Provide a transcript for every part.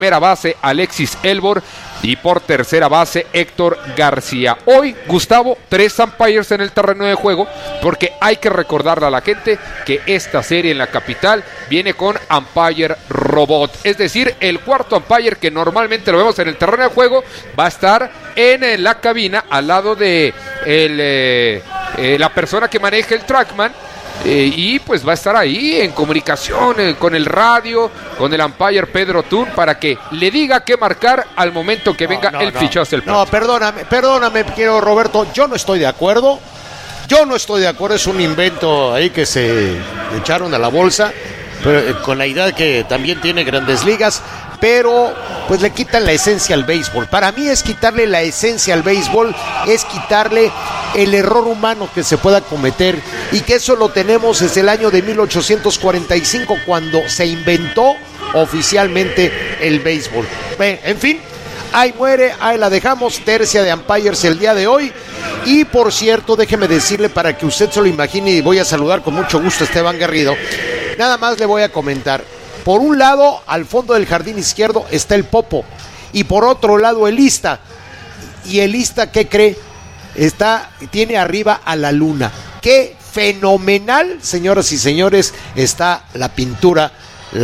Primera base, Alexis Elbor. Y por tercera base, Héctor García. Hoy, Gustavo, 3 umpires en el terreno de juego, porque hay que recordarle a la gente que esta serie en la capital viene con umpire robot. Es decir, el cuarto umpire, que normalmente lo vemos en el terreno de juego, va a estar en la cabina al lado de la persona que maneja el trackman. Y pues va a estar ahí en comunicación con el radio, con el umpire Pedro Tun, para que le diga qué marcar al momento que venga el fichaje del No, perdóname, quiero Roberto, yo no estoy de acuerdo, es un invento ahí que se echaron a la bolsa, pero, con la idea de que también tiene Grandes Ligas, pero pues le quitan la esencia al béisbol. Para mí es quitarle la esencia al béisbol, es quitarle el error humano que se pueda cometer, y que eso lo tenemos desde el año de 1845, cuando se inventó oficialmente el béisbol. En fin, ahí muere, ahí la dejamos, tercia de umpires el día de hoy. Y por cierto, déjeme decirle, para que usted se lo imagine, y voy a saludar con mucho gusto a Esteban Garrido, nada más le voy a comentar. Por un lado, al fondo del jardín izquierdo está el Popo, y por otro lado el Ista. Y el Ista, ¿qué cree? Tiene arriba a la luna. ¡Qué fenomenal, señoras y señores, está la pintura,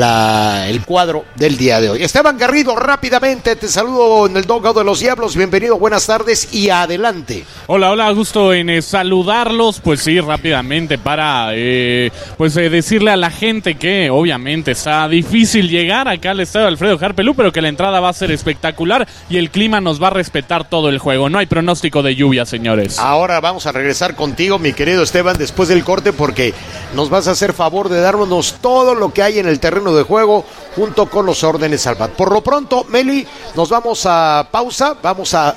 el cuadro del día de hoy! Esteban Garrido, rápidamente te saludo en el Dugout de los Diablos. Bienvenido, buenas tardes y adelante. Hola, gusto en saludarlos. Pues sí, rápidamente para decirle a la gente que obviamente está difícil llegar acá al estadio Alfredo Harpelú, pero que la entrada va a ser espectacular y el clima nos va a respetar todo el juego. No hay pronóstico de lluvia, señores. Ahora vamos a regresar contigo, mi querido Esteban, después del corte, porque nos vas a hacer favor de darnos todo lo que hay en el terreno de juego junto con los órdenes al bat. Por lo pronto, Meli, nos vamos a pausa, vamos a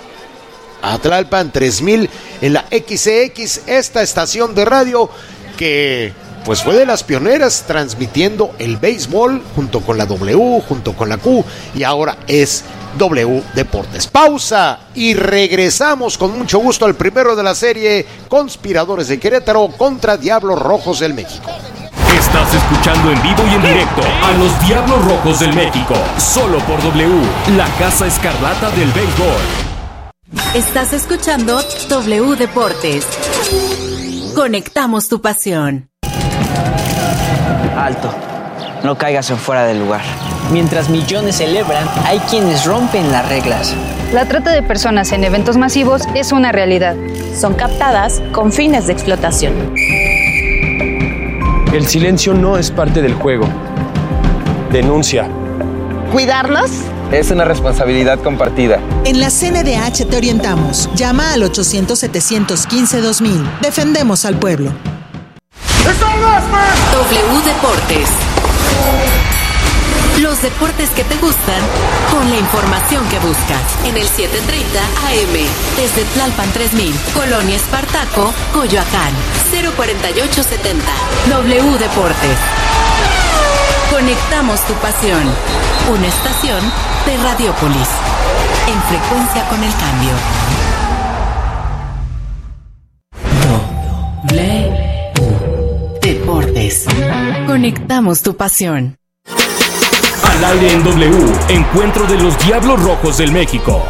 Tlalpan 3000 en la XCX, esta estación de radio que pues fue de las pioneras transmitiendo el béisbol junto con la W, junto con la Q, y ahora es W Deportes. Pausa y regresamos con mucho gusto al primero de la serie, Conspiradores de Querétaro contra Diablos Rojos del México. Estás escuchando en vivo y en directo a los Diablos Rojos del México, solo por W, la Casa Escarlata del béisbol. Estás escuchando W Deportes. Conectamos tu pasión. Alto, no caigas en fuera del lugar. Mientras millones celebran, hay quienes rompen las reglas. La trata de personas en eventos masivos es una realidad. Son captadas con fines de explotación. El silencio no es parte del juego. Denuncia. ¿Cuidarlos? Es una responsabilidad compartida. En la CNDH te orientamos. Llama al 800-715-2000. Defendemos al pueblo. W Deportes. Los deportes que te gustan con la información que buscas. En el 730 AM. Desde Tlalpan 3000. Colonia Espartaco, Coyoacán. 04870. W Deportes. Conectamos tu pasión. Una estación de Radiópolis. En frecuencia con el cambio. W Deportes. Conectamos tu pasión. Al aire en W, encuentro de los Diablos Rojos del México.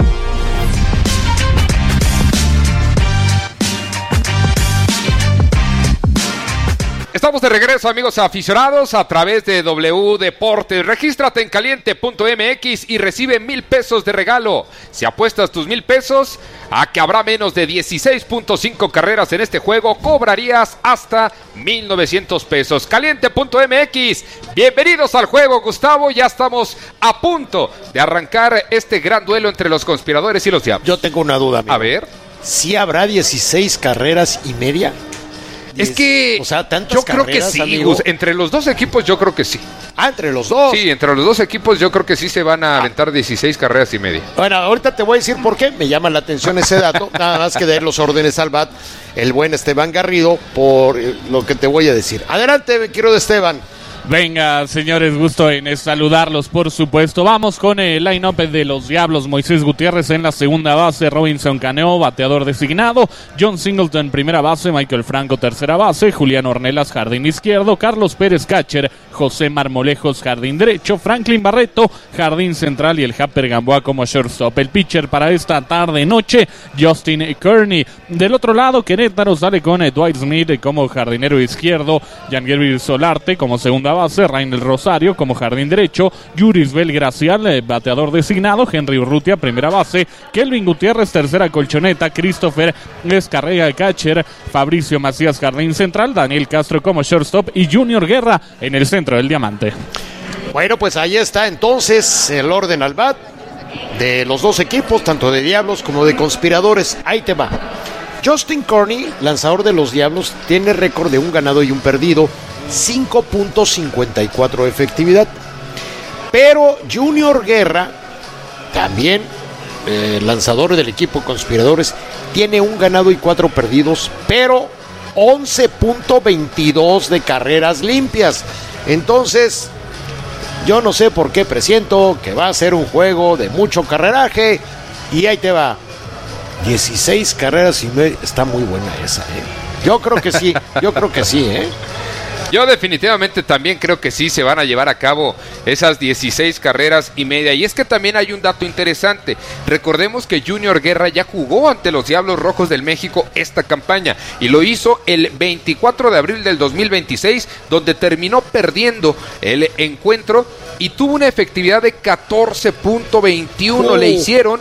Estamos de regreso, amigos aficionados, a través de W Deportes. Regístrate en caliente.mx y recibe 1,000 pesos de regalo. Si apuestas tus 1,000 pesos a que habrá menos de 16.5 carreras en este juego, cobrarías hasta 1,900 pesos. Caliente.mx. Bienvenidos al juego, Gustavo. Ya estamos a punto de arrancar este gran duelo entre los conspiradores y los diablos. Yo tengo una duda, amigo. A ver. ¿Sí habrá 16 carreras y media? Es que, o sea, yo creo que sí, Gus, entre los dos equipos yo creo que sí. Ah, ¿entre los dos? Sí, entre los dos equipos yo creo que sí se van a aventar 16 carreras y media. Bueno, ahorita te voy a decir por qué, me llama la atención ese dato, nada más que de los órdenes al bat, el buen Esteban Garrido, por lo que te voy a decir. Adelante, mi querido Esteban. Venga, señores, gusto en saludarlos, por supuesto. Vamos con el line-up de los Diablos. Moisés Gutiérrez en la segunda base, Robinson Cano, bateador designado, John Singleton, primera base, Michael Franco, tercera base, Julián Ornelas, jardín izquierdo, Carlos Pérez, catcher, José Marmolejos, jardín derecho, Franklin Barreto, jardín central y el Japper Gamboa como shortstop. El pitcher para esta tarde-noche, Justin Kearney. Del otro lado, Querétaro sale con Dwight Smith como jardinero izquierdo, Yangervil Solarte como segunda base, Rainel Rosario como jardín derecho, Yuris Belgracial, bateador designado, Henry Urrutia, primera base, Kelvin Gutiérrez, tercera colchoneta, Christopher Escarrega, catcher, Fabricio Macías, jardín central, Daniel Castro como shortstop y Junior Guerra en el centro del diamante. Bueno, pues ahí está entonces el orden al bat de los dos equipos, tanto de Diablos como de Conspiradores. Ahí te va. Justin Kearney, lanzador de los Diablos, tiene récord de un ganado y un perdido, 5.54 de efectividad. Pero Junior Guerra, también lanzador del equipo Conspiradores, tiene un ganado y 4 perdidos, pero 11.22 de carreras limpias. Entonces, yo no sé por qué presiento que va a ser un juego de mucho carreraje. Y ahí te va. 16 carreras y media. Está muy buena esa, Yo creo que sí, Yo definitivamente también creo que sí se van a llevar a cabo esas 16 carreras y media. Y es que también hay un dato interesante. Recordemos que Junior Guerra ya jugó ante los Diablos Rojos del México esta campaña. Y lo hizo el 24 de abril del 2026, donde terminó perdiendo el encuentro y tuvo una efectividad de 14.21. Le hicieron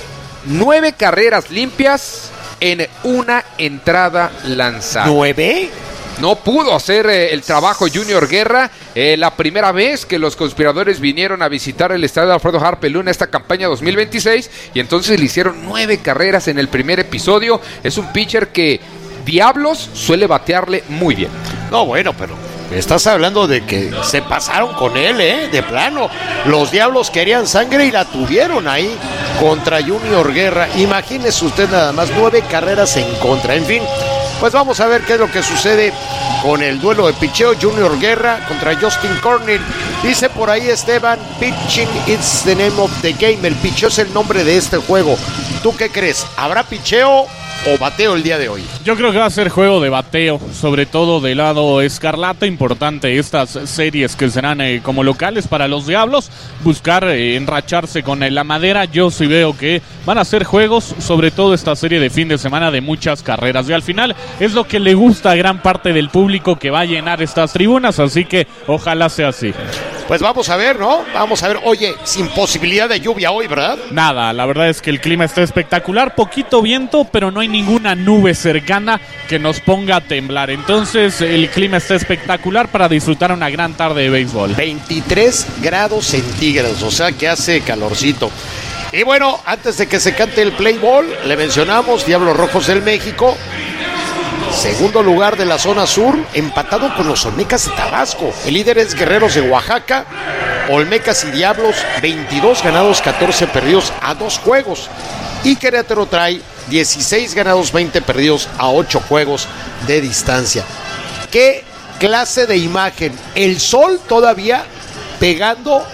9 carreras limpias en una entrada lanzada. ¿9? No pudo hacer el trabajo Junior Guerra. La primera vez que los Conspiradores vinieron a visitar el estadio Alfredo Harp Luna esta campaña 2026, y entonces le hicieron 9 carreras en el primer episodio. Es un pitcher que Diablos suele batearle muy bien. No, bueno, pero estás hablando de que se pasaron con él, de plano. Los Diablos querían sangre y la tuvieron ahí contra Junior Guerra. Imagínese usted nada más, 9 carreras en contra. En fin, pues vamos a ver qué es lo que sucede con el duelo de picheo. Junior Guerra contra Justin Kearney. Dice por ahí Esteban, pitching is the name of the game. El picheo es el nombre de este juego. ¿Tú qué crees? ¿Habrá picheo o bateo el día de hoy? Yo creo que va a ser juego de bateo, sobre todo del lado escarlata. Importante estas series que serán como locales para los Diablos, buscar enracharse con la madera. Yo sí veo que van a ser juegos, sobre todo esta serie de fin de semana, de muchas carreras, y al final es lo que le gusta a gran parte del público, que va a llenar estas tribunas, así que ojalá sea así. Pues vamos a ver, ¿no? Vamos a ver. Oye, sin posibilidad de lluvia hoy, ¿verdad? Nada, la verdad es que el clima está espectacular, poquito viento, pero no hay ninguna nube cercana que nos ponga a temblar. Entonces el clima está espectacular para disfrutar una gran tarde de béisbol. 23 grados centígrados, o sea que hace calorcito. Y bueno, antes de que se cante el play ball, le mencionamos Diablos Rojos del México, segundo lugar de la zona sur, empatado con los Olmecas de Tabasco. El líder es Guerreros de Oaxaca. Olmecas y Diablos, 22 ganados, 14 perdidos a 2 juegos. Y Querétaro trae 16 ganados, 20 perdidos a 8 juegos de distancia. ¿Qué clase de imagen? El sol todavía pegando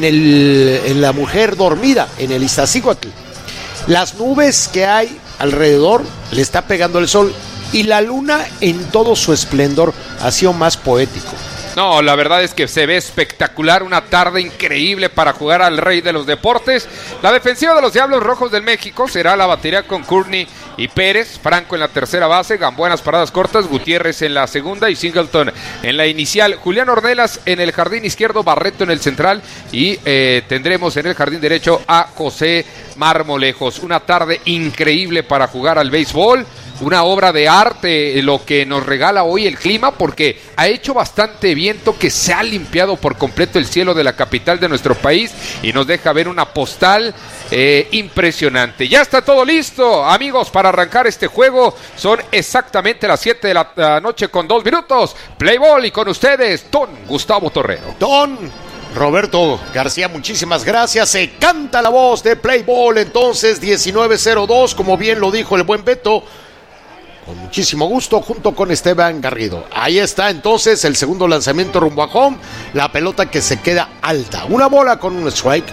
en la mujer dormida, en el Iztaccíhuatl. Las nubes que hay alrededor le está pegando el sol. Y la luna en todo su esplendor ha sido más poético. No, la verdad es que se ve espectacular, una tarde increíble para jugar al rey de los deportes. La defensiva de los Diablos Rojos del México será la batería con Kearney y Pérez, Franco en la tercera base, Gamboa en las paradas cortas, Gutiérrez en la segunda y Singleton en la inicial. Julián Ornelas en el jardín izquierdo, Barreto en el central y tendremos en el jardín derecho a José Marmolejos. Una tarde increíble para jugar al béisbol. Una obra de arte lo que nos regala hoy el clima, porque ha hecho bastante viento que se ha limpiado por completo el cielo de la capital de nuestro país y nos deja ver una postal impresionante. Ya está todo listo, amigos, para arrancar este juego. Son exactamente las 7 de la noche con 2 minutos. Play ball y con ustedes, Don Gustavo Torrero. Don Roberto García, muchísimas gracias. Se canta la voz de Play Ball, entonces 19:02, como bien lo dijo el buen Beto. Con muchísimo gusto, junto con Esteban Garrido. Ahí está entonces el segundo lanzamiento rumbo a home. La pelota que se queda alta. Una bola con un strike.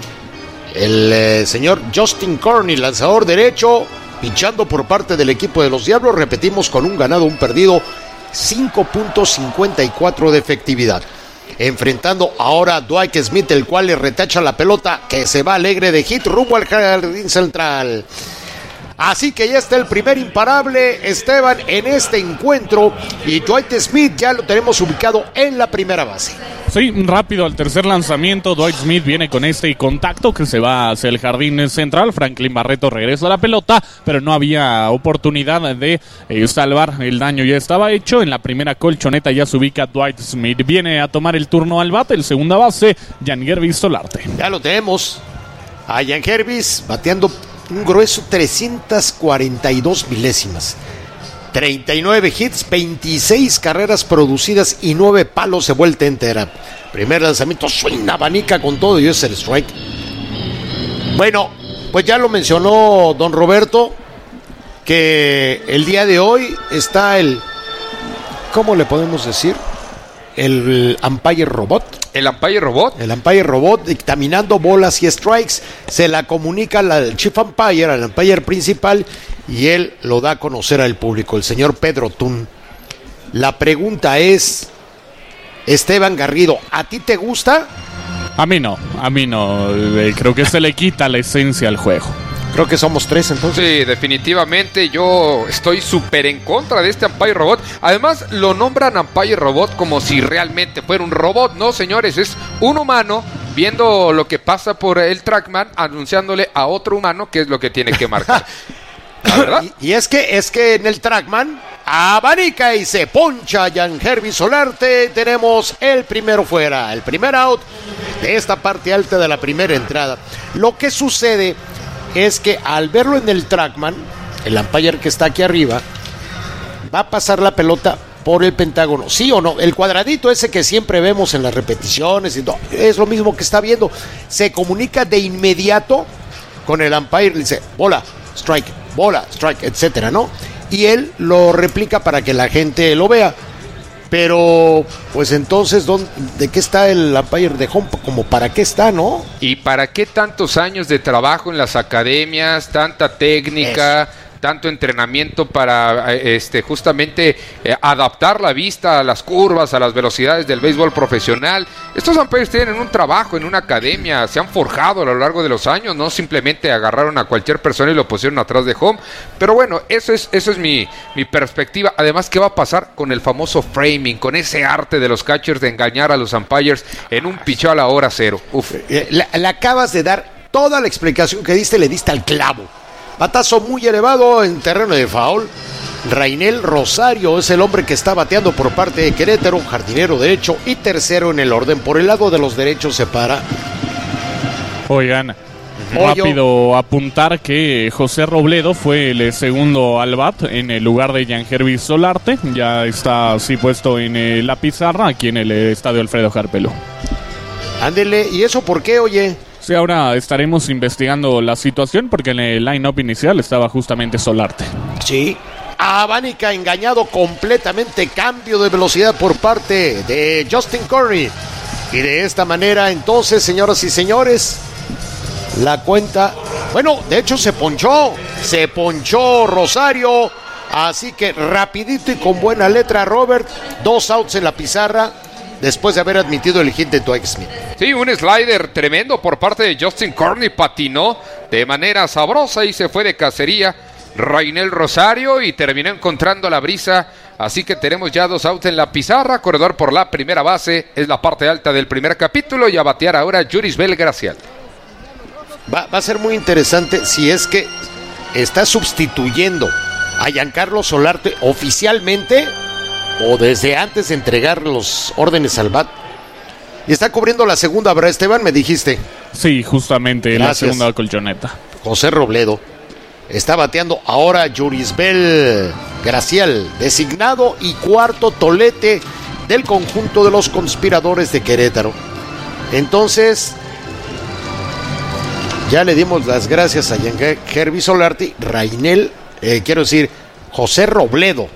El señor Justin Kearney, lanzador derecho, pinchando por parte del equipo de los Diablos. Repetimos, con un ganado, un perdido, 5.54 de efectividad. enfrentando ahora a Dwight Smith, el cual le retacha la pelota, que se va alegre de hit rumbo al jardín central. Así que ya está el primer imparable, Esteban, en este encuentro, y Dwight Smith ya lo tenemos ubicado en la primera base. Sí, rápido al tercer lanzamiento, Dwight Smith viene con este contacto que se va hacia el jardín central. Franklin Barreto regresa a la pelota, pero no había oportunidad de salvar el daño, ya estaba hecho. En la primera colchoneta ya se ubica Dwight Smith, viene a tomar el turno al bate, el segunda base, Yangervis Solarte. Ya lo tenemos, a Yangervis bateando un grueso 342 milésimas, 39 hits, 26 carreras producidas y 9 palos de vuelta entera. Primer lanzamiento, swing, abanica con todo y es el strike. Bueno, pues ya lo mencionó don Roberto, que el día de hoy está el, ¿cómo le podemos decir? El umpire robot. El umpire robot. El umpire robot dictaminando bolas y strikes. Se la comunica al chief umpire, al umpire principal, y él lo da a conocer al público, el señor Pedro Tun. La pregunta es, Esteban Garrido, ¿a ti te gusta? A mí no. Creo que se le quita la esencia al juego. Creo que somos tres entonces. Sí, definitivamente yo estoy súper en contra de este umpire robot. Además lo nombran umpire robot como si realmente fuera un robot. No, señores, es un humano viendo lo que pasa por el TrackMan, anunciándole a otro humano qué es lo que tiene que marcar. ¿Verdad? Y es que en el TrackMan abanica y se poncha Yangervis Solarte. Tenemos el primero fuera, el primer out de esta parte alta de la primera entrada. Lo que sucede es que al verlo en el TrackMan, el umpire que está aquí arriba va a pasar la pelota por el pentágono, ¿sí o no? El cuadradito ese que siempre vemos en las repeticiones, es lo mismo que está viendo. Se comunica de inmediato con el umpire, le dice bola, strike, etcétera, ¿no? Y él lo replica para que la gente lo vea. Pero, pues entonces, ¿de qué está el umpire de home? Como para qué está, ¿no? ¿Y para qué tantos años de trabajo en las academias, tanta técnica, tanto entrenamiento para justamente adaptar la vista a las curvas, a las velocidades del béisbol profesional? Estos umpires tienen un trabajo en una academia, se han forjado a lo largo de los años, no simplemente agarraron a cualquier persona y lo pusieron atrás de home. Pero bueno, eso es mi perspectiva. Además, ¿qué va a pasar con el famoso framing, con ese arte de los catchers de engañar a los umpires en un picheo a la hora cero? Uf. Le acabas de dar toda la explicación que diste, le diste al clavo. Batazo muy elevado en terreno de foul. Rainel Rosario es el hombre que está bateando por parte de Querétaro, jardinero derecho y tercero en el orden. Por el lado de los derechos se para. Oigan, rápido apuntar que José Robledo fue el segundo al bat en el lugar de Yangervis Solarte. Ya está así puesto en la pizarra aquí en el estadio Alfredo Harpelú. Ándele, ¿y eso por qué, oye? Sí, ahora estaremos investigando la situación porque en el line-up inicial estaba justamente Solarte. Sí. Abanica engañado completamente, cambio de velocidad por parte de Justin Curry. Y de esta manera, entonces, señoras y señores, la cuenta... Bueno, de hecho se ponchó Rosario. Así que rapidito y con buena letra, Robert, 2 outs en la pizarra, después de haber admitido el hit de Dwight Smith. Sí, un slider tremendo por parte de Justin Corney, patinó de manera sabrosa y se fue de cacería Rainel Rosario y terminó encontrando la brisa. Así que tenemos ya 2 outs en la pizarra, corredor por la primera base, es la parte alta del primer capítulo, y a batear ahora Yurisbel Gracial. Va a ser muy interesante si es que está sustituyendo a Giancarlo Solarte oficialmente o desde antes de entregar los órdenes al bat. Y está cubriendo la segunda, ¿verdad, Esteban? Me dijiste. Sí, justamente. Gracias. La segunda colchoneta. José Robledo. Está bateando ahora Yurisbel Gracial, designado y cuarto tolete del conjunto de los conspiradores de Querétaro. Entonces, ya le dimos las gracias a Yangervis Solarte, Rainel, José Robledo.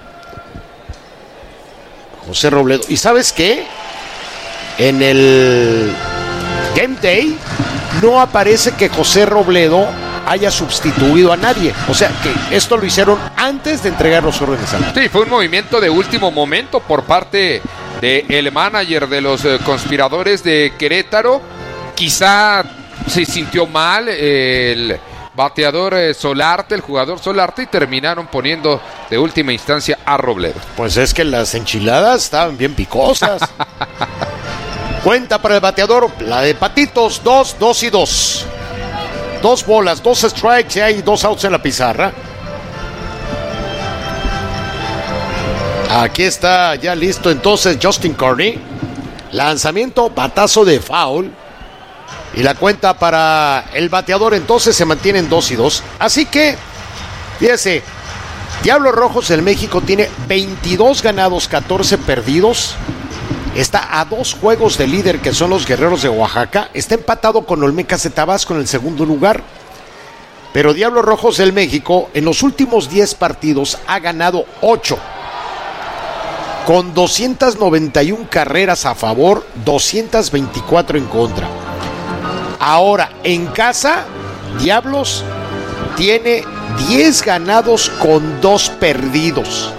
José Robledo. ¿Y sabes qué? En el Game Day no aparece que José Robledo haya sustituido a nadie. O sea, que esto lo hicieron antes de entregar los órdenes al bat. Sí, fue un movimiento de último momento por parte del manager de los conspiradores de Querétaro. Quizá se sintió mal el bateador Solarte, el jugador Solarte, y terminaron poniendo de última instancia a Robledo. Pues es que las enchiladas estaban bien picosas. Cuenta para el bateador, la de Patitos, 2 y 2. 2 bolas, 2 strikes y hay 2 outs en la pizarra. Aquí está ya listo entonces Justin Kearney. Lanzamiento, batazo de foul. Y la cuenta para el bateador entonces se mantienen 2 y 2. Así que, fíjese, Diablos Rojos del México tiene 22 ganados, 14 perdidos. Está a 2 juegos de líder, que son los Guerreros de Oaxaca. Está empatado con Olmecas de Tabasco en el segundo lugar. Pero Diablos Rojos del México en los últimos 10 partidos ha ganado 8. Con 291 carreras a favor, 224 en contra. Ahora, en casa, Diablos tiene 10 ganados con 2 perdidos.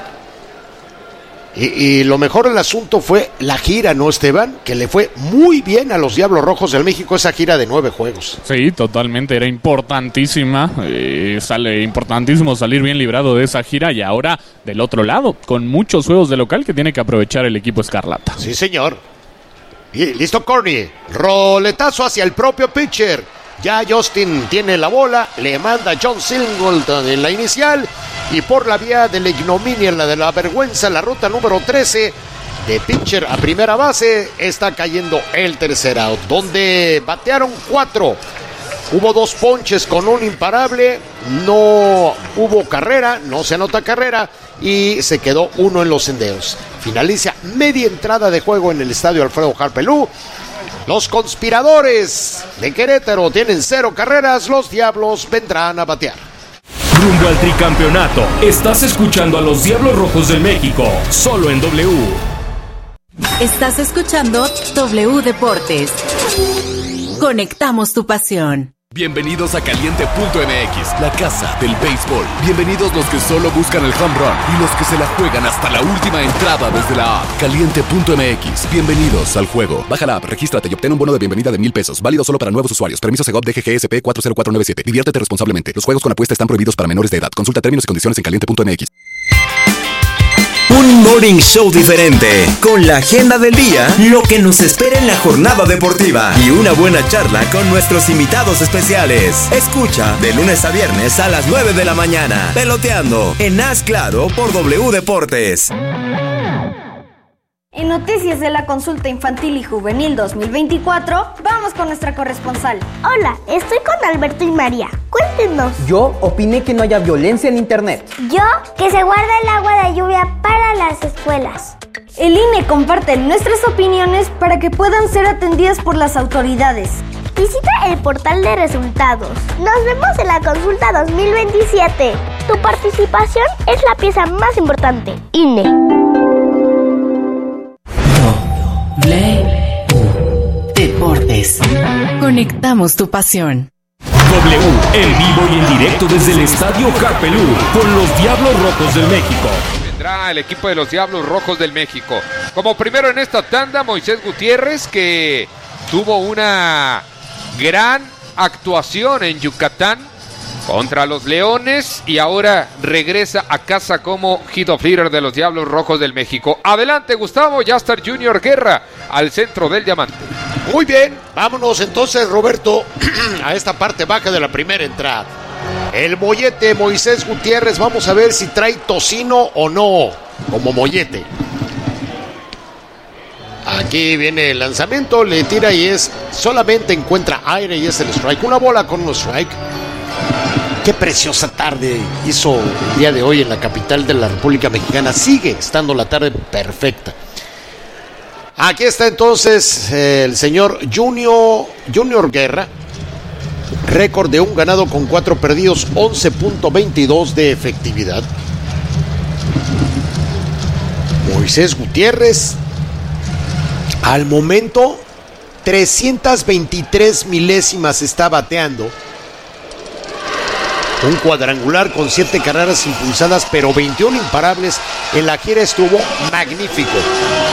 Y lo mejor del asunto fue la gira, ¿no, Esteban? Que le fue muy bien a los Diablos Rojos del México esa gira de 9 juegos. Sí, totalmente, era importantísima. Sale importantísimo salir bien librado de esa gira. Y ahora, del otro lado, con muchos juegos de local que tiene que aprovechar el equipo Escarlata. Sí, señor. Y listo Kearney, roletazo hacia el propio pitcher. Ya Justin tiene la bola, le manda John Singleton en la inicial y por la vía de la ignominia, la de la vergüenza, la ruta número 13 de pitcher a primera base, está cayendo el tercer out, donde batearon 4. Hubo 2 ponches con un imparable, no hubo carrera, no se anota carrera y se quedó 1 en los senderos. Finaliza media entrada de juego en el estadio Alfredo Harpelú. Los conspiradores de Querétaro tienen 0 carreras, los Diablos vendrán a batear. Rumbo al tricampeonato, estás escuchando a los Diablos Rojos del México, solo en W. Estás escuchando W Deportes. Conectamos tu pasión. Bienvenidos a Caliente.mx, la casa del béisbol. Bienvenidos los que solo buscan el home run y los que se la juegan hasta la última entrada desde la app. Caliente.mx, bienvenidos al juego. Baja la app, regístrate y obtén un bono de bienvenida de $1,000. Válido solo para nuevos usuarios. Permiso Segov DGGSP 40497. Diviértete responsablemente. Los juegos con apuesta están prohibidos para menores de edad. Consulta términos y condiciones en Caliente.mx. Un morning show diferente, con la agenda del día, lo que nos espera en la jornada deportiva y una buena charla con nuestros invitados especiales. Escucha de lunes a viernes a las 9 de la mañana, Peloteando, en Haz Claro por W Deportes. En noticias de la consulta infantil y juvenil 2024, vamos con nuestra corresponsal. Hola, estoy con Alberto y María. Cuéntenos. Yo opiné que no haya violencia en internet. Yo, que se guarda el agua de lluvia para las escuelas. El INE comparte nuestras opiniones para que puedan ser atendidas por las autoridades. Visita el portal de resultados. Nos vemos en la consulta 2027. Tu participación es la pieza más importante. INE. Deportes. Conectamos tu pasión. W, en vivo y en directo desde el estadio Harpelú, con los Diablos Rojos del México. Vendrá el equipo de los Diablos Rojos del México. Como primero en esta tanda, Moisés Gutiérrez, que tuvo una gran actuación en Yucatán contra los Leones y ahora regresa a casa como hit of hitter de los Diablos Rojos del México. Adelante, Gustavo, ya está Junior Guerra al centro del diamante. Muy bien, vámonos entonces, Roberto, a esta parte baja de la primera entrada. El mollete Moisés Gutiérrez, vamos a ver si trae tocino o no, como mollete. Aquí viene el lanzamiento, le tira y solamente encuentra aire y es el strike. Una bola con un strike. Qué preciosa tarde hizo el día de hoy en la capital de la República Mexicana. Sigue estando la tarde perfecta. Aquí está entonces el señor Junior Guerra. Récord de un ganado con 4 perdidos, 11.22 de efectividad. Moisés Gutiérrez, al momento, 323 milésimas está bateando. Un cuadrangular con 7 carreras impulsadas, pero 21 imparables. En la gira estuvo magnífico.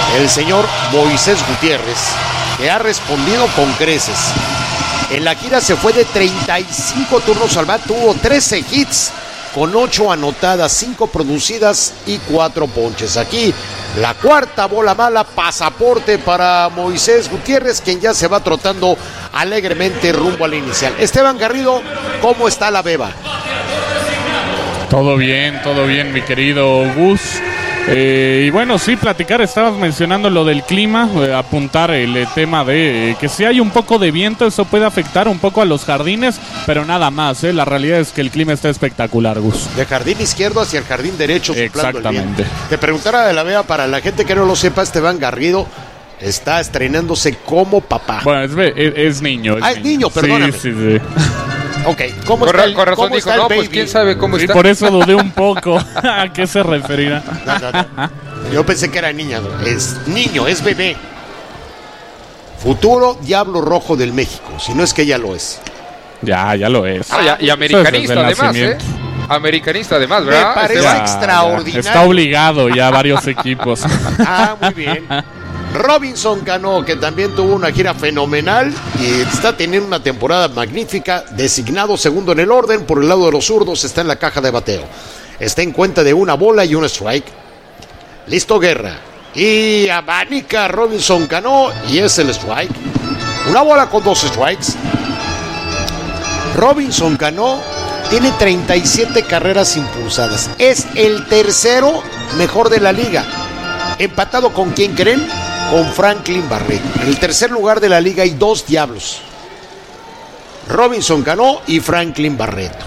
el señor Moisés Gutiérrez, que ha respondido con creces. En la gira se fue de 35 turnos al bat, tuvo 13 hits, con 8 anotadas, 5 producidas y 4 ponches. Aquí la cuarta bola mala, pasaporte para Moisés Gutiérrez, quien ya se va trotando alegremente rumbo al inicial. Esteban Garrido, ¿cómo está la beba? Todo bien, mi querido Gus. Y bueno, sí, platicar, estabas mencionando lo del clima, apuntar el tema de que si hay un poco de viento, eso puede afectar un poco a los jardines, pero nada más, la realidad es que el clima está espectacular, Gus. De jardín izquierdo hacia el jardín derecho. Exactamente. Te preguntara de la Bea, para la gente que no lo sepa, Esteban Garrido está estrenándose como papá. Bueno, es niño. Es niño, perdóname. Sí. Ok, ¿cómo está el, con razón cómo dijo, está el no, baby? pues quién sabe cómo está. Por eso dudé un poco a qué se referirá. No. Yo pensé que era niña, es niño, es bebé. Futuro Diablo Rojo del México, si no es que ya lo es. Ya lo es. Y americanista además, Americanista además, ¿verdad? Me parece extraordinario. Está obligado ya a varios equipos. Muy bien. Robinson Cano, que también tuvo una gira fenomenal y está teniendo una temporada magnífica, designado segundo en el orden. Por el lado de los zurdos está en la caja de bateo, está en cuenta de 1 bola y 1 strike. Listo Guerra y abanica Robinson Cano y es el strike. 1 bola con 2 strikes. Robinson Cano tiene 37 carreras impulsadas, es el tercero mejor de la liga, empatado con ¿quién creen? Con Franklin Barreto. En el tercer lugar de la liga hay 2 diablos, Robinson Cano y Franklin Barreto.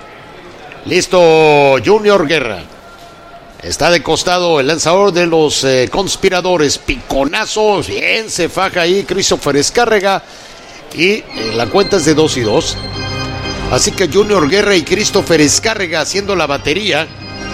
Listo Junior Guerra, está de costado el lanzador de los conspiradores, piconazos, bien se faja ahí Christopher Escárrega y la cuenta es de 2-2. Así que Junior Guerra y Christopher Escárrega haciendo la batería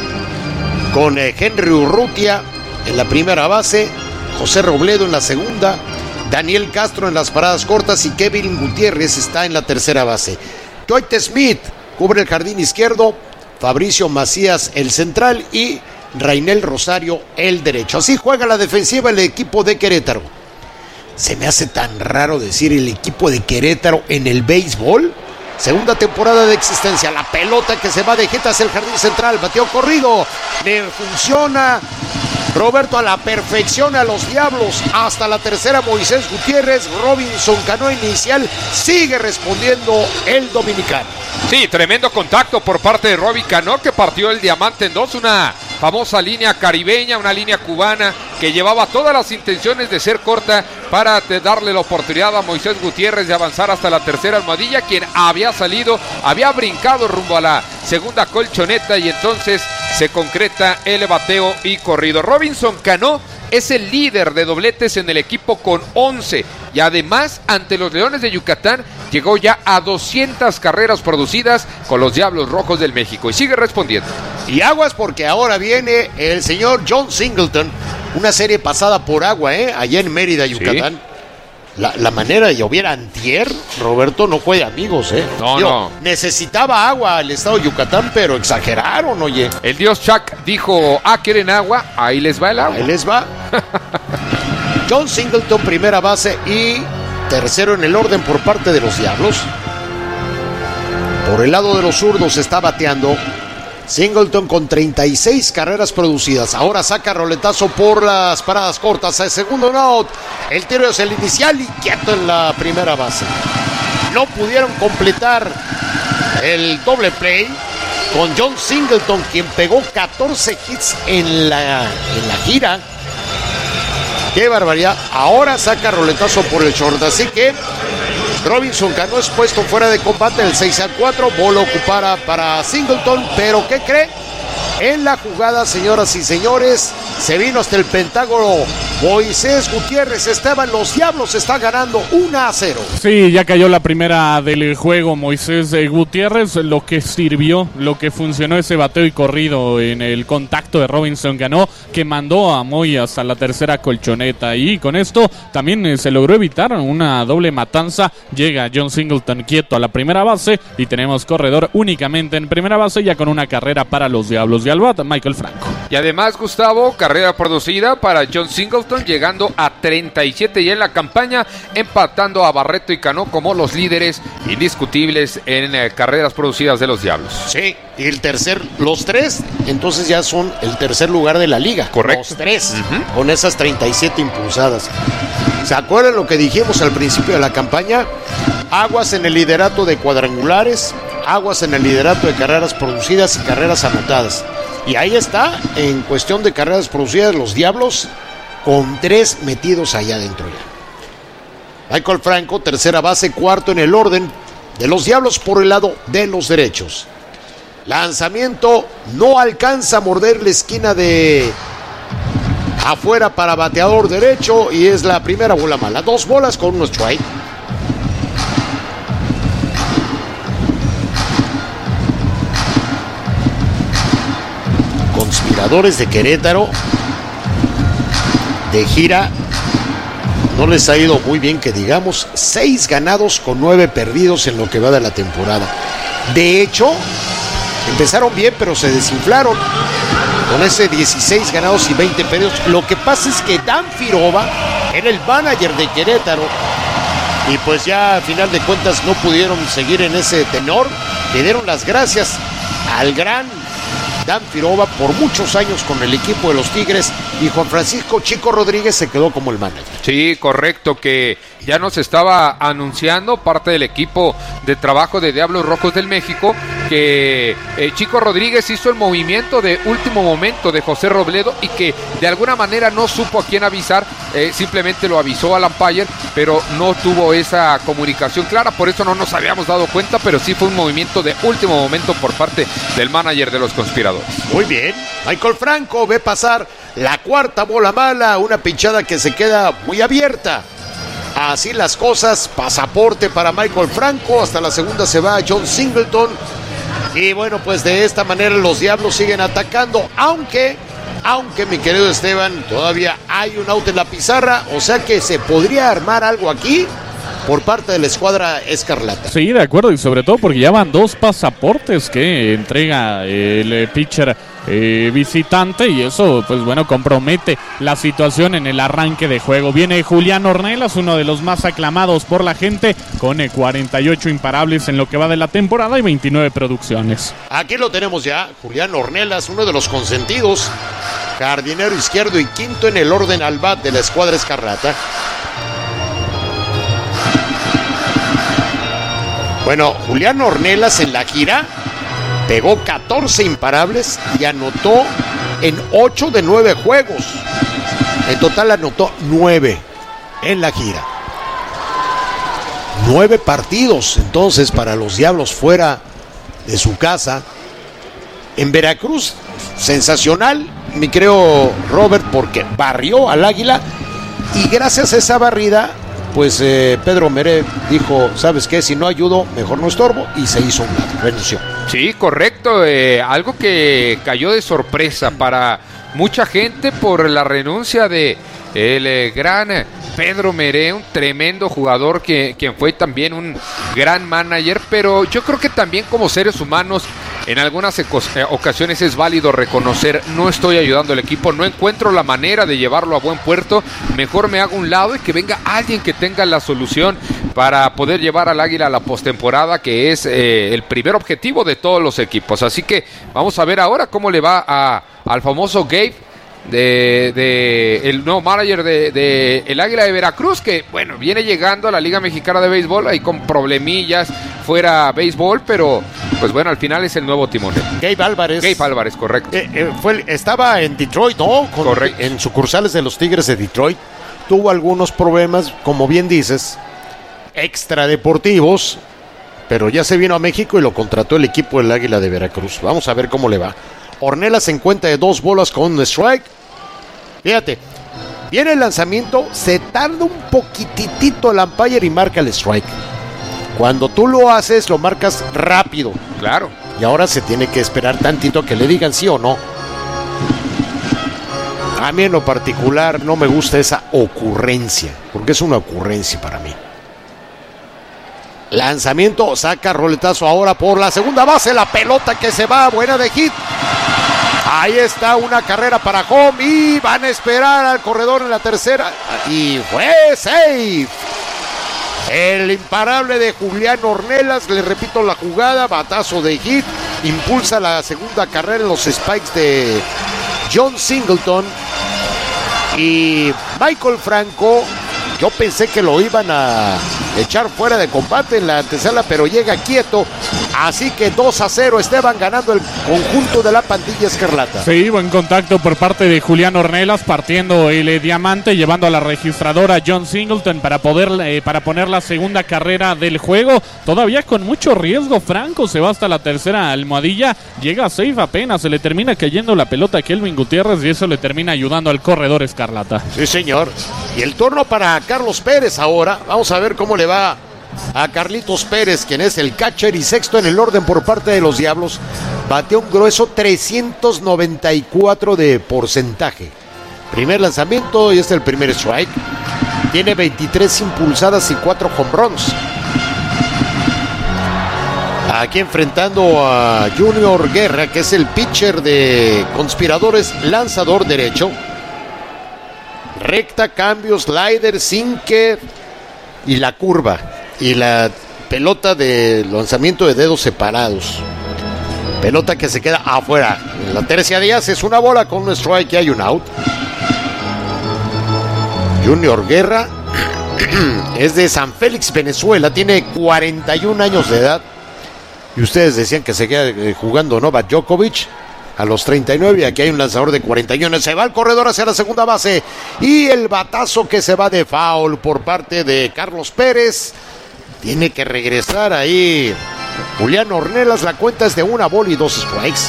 con Henry Urrutia en la primera base, José Robledo en la segunda, Daniel Castro en las paradas cortas y Kevin Gutiérrez está en la tercera base. Dwight Smith cubre el jardín izquierdo, Fabricio Macías el central y Rainel Rosario el derecho. Así juega la defensiva el equipo de Querétaro. Se me hace tan raro decir el equipo de Querétaro en el béisbol. Segunda temporada de existencia, la pelota que se va de jeta hacia el jardín central, bateo corrido, le funciona Roberto a la perfección a los diablos, hasta la tercera Moisés Gutiérrez, Robinson Cano inicial, sigue respondiendo el dominicano. Sí, tremendo contacto por parte de Robbie Cano, que partió el diamante en 2, una famosa línea caribeña, una línea cubana que llevaba todas las intenciones de ser corta para darle la oportunidad a Moisés Gutiérrez de avanzar hasta la tercera almohadilla, quien había brincado rumbo a la segunda colchoneta y entonces se concreta el bateo y corrido. Robinson Cano es el líder de dobletes en el equipo con 11 y además ante los Leones de Yucatán llegó ya a 200 carreras producidas con los Diablos Rojos del México y sigue respondiendo. Y aguas porque ahora viene el señor John Singleton, una serie pasada por agua, allá en Mérida, Yucatán. Sí. La manera de llover antier, Roberto, no fue de amigos, No. Necesitaba agua el estado de Yucatán, pero exageraron, oye. El dios Chuck dijo, ¿quieren agua? Ahí les va el agua. Ahí les va. John Singleton, primera base y tercero en el orden por parte de los Diablos. Por el lado de los zurdos está bateando Singleton con 36 carreras producidas. Ahora saca roletazo por las paradas cortas. El segundo out. El tiro es el inicial y quieto en la primera base. No pudieron completar el doble play con John Singleton, quien pegó 14 hits en la gira. ¡Qué barbaridad! Ahora saca roletazo por el short. Así que Robinson Cano es puesto fuera de combate, el 6-4, bola ocupada para Singleton, pero ¿qué cree? En la jugada, señoras y señores, se vino hasta el Pentágono Moisés Gutiérrez. Esteban, los Diablos están ganando 1-0. Sí, ya cayó la primera del juego Moisés Gutiérrez, lo que sirvió, lo que funcionó ese bateo y corrido en el contacto de Robinson Cano, que mandó a Moy hasta la tercera colchoneta, y con esto también se logró evitar una doble matanza. Llega John Singleton quieto a la primera base y tenemos corredor únicamente en primera base, ya con una carrera para los Diablos de al bat, Michael Franco. Y además, Gustavo, carrera producida para John Singleton Boston, llegando a 37 ya en la campaña, empatando a Barreto y Cano como los líderes indiscutibles en carreras producidas de los Diablos. Sí, y los tres, entonces ya son el tercer lugar de la liga. Correcto. Los tres, con esas 37 impulsadas. ¿Se acuerdan lo que dijimos al principio de la campaña? Aguas en el liderato de cuadrangulares, aguas en el liderato de carreras producidas y carreras anotadas. Y ahí está, en cuestión de carreras producidas, los Diablos con 3 metidos allá adentro ya. Michael Franco, tercera base, cuarto en el orden de los Diablos por el lado de los derechos. Lanzamiento, no alcanza a morder la esquina de afuera para bateador derecho y es la primera bola mala. 2 bolas con 1 strike. Conspiradores de Querétaro de gira, no les ha ido muy bien que digamos. 6 ganados con 9 perdidos en lo que va de la temporada. De hecho, empezaron bien pero se desinflaron con ese 16 ganados y 20 perdidos. Lo que pasa es que Dan Firova era el manager de Querétaro y pues ya a final de cuentas no pudieron seguir en ese tenor. Le dieron las gracias al gran Dan Firova por muchos años con el equipo de los Tigres, y Juan Francisco Chico Rodríguez se quedó como el manager. Sí, correcto, que ya nos estaba anunciando parte del equipo de trabajo de Diablos Rojos del México que Chico Rodríguez hizo el movimiento de último momento de José Robledo y que de alguna manera no supo a quién avisar, simplemente lo avisó al umpire, pero no tuvo esa comunicación clara, por eso no nos habíamos dado cuenta, pero sí fue un movimiento de último momento por parte del manager de los Conspiradores. Muy bien, Michael Franco ve pasar la cuarta bola mala, una pinchada que se queda muy abierta. Así las cosas, pasaporte para Michael Franco, hasta la segunda se va John Singleton. Y bueno, pues de esta manera los Diablos siguen atacando, aunque mi querido Esteban, todavía hay un out en la pizarra, o sea que se podría armar algo aquí por parte de la escuadra escarlata. Sí, de acuerdo, y sobre todo porque ya van 2 pasaportes que entrega el pitcher visitante, y eso pues bueno compromete la situación en el arranque de juego. Viene Julián Ornelas, uno de los más aclamados por la gente, con 48 imparables en lo que va de la temporada y 29 producciones. Aquí lo tenemos ya, Julián Ornelas, uno de los consentidos, jardinero izquierdo y quinto en el orden al bat de la escuadra escarlata. Bueno, Julián Ornelas en la gira pegó 14 imparables y anotó en 8 de 9 juegos. En total anotó 9 en la gira. 9 partidos entonces para los Diablos fuera de su casa. En Veracruz, sensacional, mi querido Robert, porque barrió al Águila y gracias a esa barrida, pues Pedro Meré dijo, ¿sabes qué? Si no ayudo, mejor no estorbo, y se hizo un lado, renunció. Sí, correcto, algo que cayó de sorpresa para mucha gente por la renuncia de el gran Pedro Meré, un tremendo jugador quien fue también un gran manager, pero yo creo que también como seres humanos en algunas ocasiones es válido reconocer, no estoy ayudando al equipo, no encuentro la manera de llevarlo a buen puerto, mejor me hago un lado y que venga alguien que tenga la solución para poder llevar al Águila a la postemporada, que es el primer objetivo de todos los equipos. Así que vamos a ver ahora cómo le va al famoso Gabe, el nuevo manager de el Águila de Veracruz, que bueno, viene llegando a la Liga Mexicana de Béisbol ahí con problemillas fuera béisbol, pero pues bueno, al final es el nuevo timonel. Gabe Álvarez, correcto. Estaba en Detroit, ¿no? Correcto. En sucursales de los Tigres de Detroit. Tuvo algunos problemas, como bien dices, extradeportivos, pero ya se vino a México y lo contrató el equipo del Águila de Veracruz. Vamos a ver cómo le va. Ornelas se encuentra de 2 bolas con un strike. Fíjate, viene el lanzamiento, se tarda un poquitito el umpire y marca el strike. Cuando tú lo haces, lo marcas rápido. Claro. Y ahora se tiene que esperar tantito a que le digan sí o no. A mí en lo particular no me gusta esa ocurrencia, porque es una ocurrencia para mí. Lanzamiento, saca roletazo ahora por la segunda base, la pelota que se va, buena de hit. Ahí está una carrera para home y van a esperar al corredor en la tercera. Y fue safe. El imparable de Julián Ornelas, le repito la jugada, batazo de hit, impulsa la segunda carrera en los spikes de John Singleton. Y Michael Franco, yo pensé que lo iban a echar fuera de combate en la antesala, pero llega quieto. Así que 2-0, Esteban, ganando el conjunto de la pandilla escarlata. Sí, buen contacto por parte de Julián Ornelas, partiendo el diamante, llevando a la registradora John Singleton para poner la segunda carrera del juego. Todavía con mucho riesgo, Franco se va hasta la tercera almohadilla, llega a safe apenas, se le termina cayendo la pelota a Kelvin Gutiérrez y eso le termina ayudando al corredor escarlata. Sí, señor. Y el turno para Carlos Pérez ahora. Vamos a ver cómo le va a Carlitos Pérez, quien es el catcher y sexto en el orden por parte de los Diablos. Bateó un grueso 394 de porcentaje. Primer lanzamiento y este es el primer strike. Tiene 23 impulsadas y 4 home runs. Aquí enfrentando a Junior Guerra, que es el pitcher de Conspiradores, lanzador derecho. Recta, cambio, slider, sinker y la curva. Y la pelota de lanzamiento de dedos separados. Pelota que se queda afuera. En la tercia Díaz es una bola con un strike y hay un out. Junior Guerra es de San Félix, Venezuela. Tiene 41 años de edad. Y ustedes decían que se queda jugando Novak Djokovic a los 39. Y aquí hay un lanzador de 41. Se va el corredor hacia la segunda base. Y el batazo que se va de foul por parte de Carlos Pérez. Tiene que regresar ahí Julián Ornelas. La cuenta es de 1 bola y 2 strikes.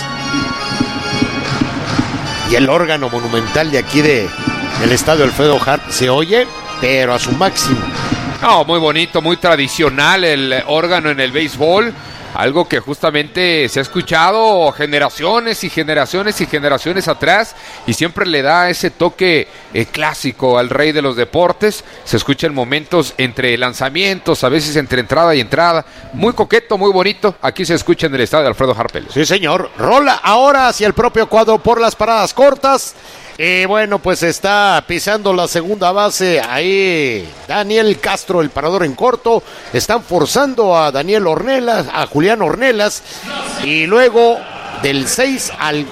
Y el órgano monumental de aquí del estadio Alfredo Harp se oye, pero a su máximo. No, muy bonito, muy tradicional el órgano en el béisbol. Algo que justamente se ha escuchado generaciones y generaciones y generaciones atrás y siempre le da ese toque clásico al rey de los deportes. Se escucha en momentos entre lanzamientos, a veces entre entrada y entrada. Muy coqueto, muy bonito. Aquí se escucha en el estadio de Alfredo Harp. Sí, señor. Rola ahora hacia el propio cuadro por las paradas cortas. Bueno, pues está pisando la segunda base ahí Daniel Castro, el parador en corto. Están forzando a Daniel Ornelas, a Julián Ornelas. Y luego del 6 al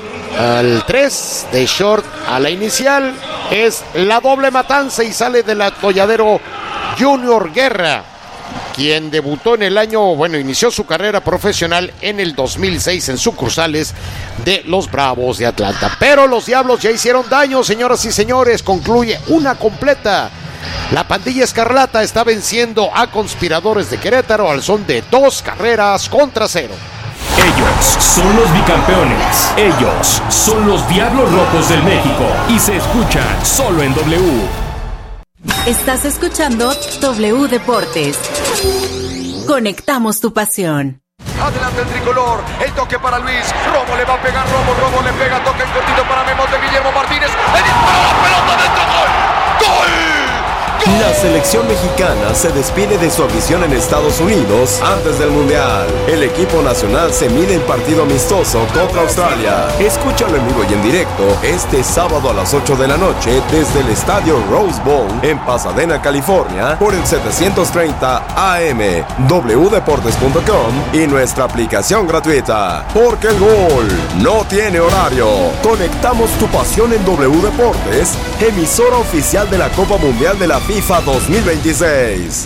3 de short a la inicial es la doble matanza y sale del atolladero Junior Guerra, quien debutó en el año, inició su carrera profesional en el 2006 en sucursales de los Bravos de Atlanta. Pero los Diablos ya hicieron daño, señoras y señores. Concluye una completa. La pandilla escarlata está venciendo a Conspiradores de Querétaro al son de 2-0. Ellos son los bicampeones. Ellos son los Diablos Rojos del México. Y se escuchan solo en W. Estás escuchando W Deportes. Conectamos tu pasión. Adelante el tricolor, el toque para Luis, Romo le va a pegar, Romo le pega, toque en cortito para Memos de Guillermo Martínez, el disparo, la pelota dentro, ¡gol! La selección mexicana se despide de su afición en Estados Unidos antes del Mundial. El equipo nacional se mide en partido amistoso contra Australia. Escúchalo en vivo y en directo este sábado a las 8 de la noche desde el estadio Rose Bowl en Pasadena, California, por el 730 AM, wdeportes.com y nuestra aplicación gratuita. Porque el gol no tiene horario. Conectamos tu pasión en W Deportes, emisora oficial de la Copa Mundial de la FIFA 2026.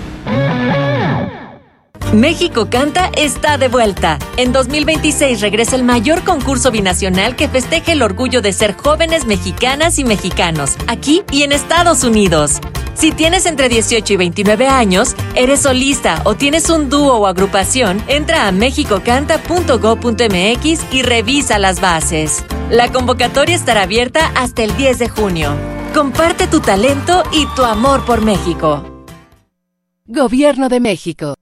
México Canta está de vuelta. En 2026 regresa el mayor concurso binacional que festeje el orgullo de ser jóvenes mexicanas y mexicanos, aquí y en Estados Unidos. Si tienes entre 18 y 29 años, eres solista o tienes un dúo o agrupación, entra a mexicocanta.go.mx y revisa las bases. La convocatoria estará abierta hasta el 10 de junio. Comparte tu talento y tu amor por México. Gobierno de México.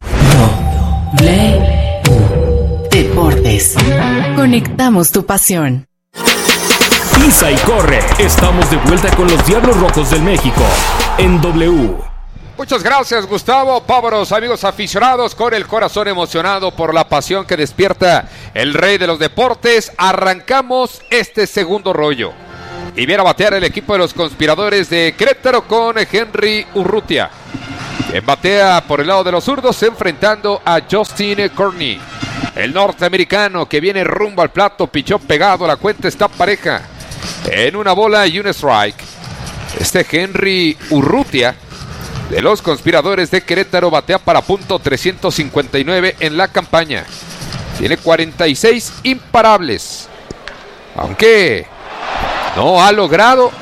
Deportes. Conectamos tu pasión. Pisa y corre. Estamos de vuelta con los Diablos Rojos del México en W. Muchas gracias, Gustavo. Vámonos, amigos aficionados, con el corazón emocionado por la pasión que despierta el rey de los deportes. Arrancamos este segundo rollo. Y viene a batear el equipo de los conspiradores de Querétaro con Henry Urrutia. Que batea por el lado de los zurdos, enfrentando a Justin Courtney. El norteamericano que viene rumbo al plato, pichó pegado, la cuenta está pareja. En una bola y un strike. Henry Urrutia de los conspiradores de Querétaro batea para punto .359 en la campaña. Tiene 46 imparables. Aunque no ha logrado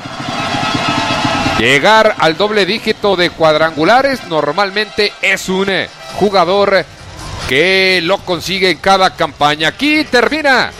llegar al doble dígito de cuadrangulares. Normalmente es un jugador que lo consigue en cada campaña. Aquí termina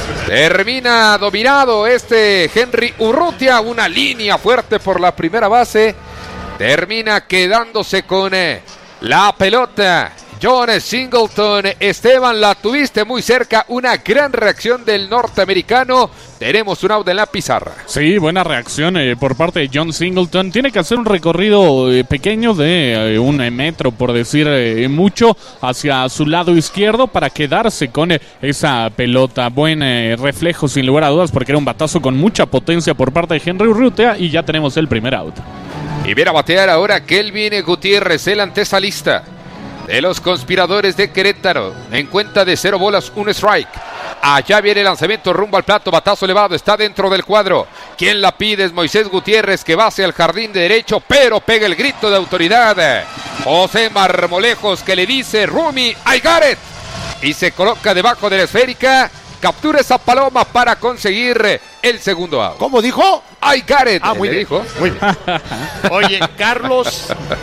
dominado Henry Urrutia. Una línea fuerte por la primera base. Termina quedándose con la pelota John Singleton. Esteban, la tuviste muy cerca. Una gran reacción del norteamericano. Tenemos un out en la pizarra. Sí, buena reacción por parte de John Singleton. Tiene que hacer un recorrido pequeño de 1 metro, por decir mucho, hacia su lado izquierdo para quedarse con esa pelota. Buen reflejo, sin lugar a dudas, porque era un batazo con mucha potencia por parte de Henry Urrutia, y ya tenemos el primer out. Y viene a batear ahora Kelvin Gutiérrez, el antesalista de los conspiradores de Querétaro. En cuenta de 0 bolas, 1 strike. Allá viene el lanzamiento rumbo al plato, batazo elevado, está dentro del cuadro. Quien la pide es Moisés Gutiérrez, que va hacia el jardín de derecho, pero pega el grito de autoridad. José Marmolejos, que le dice: Rumi, I got it. Y se coloca debajo de la esférica. Captura esa paloma para conseguir el segundo out. ¿Cómo dijo? I got it. Muy bien. Dijo. Muy bien. Oye, Carlos,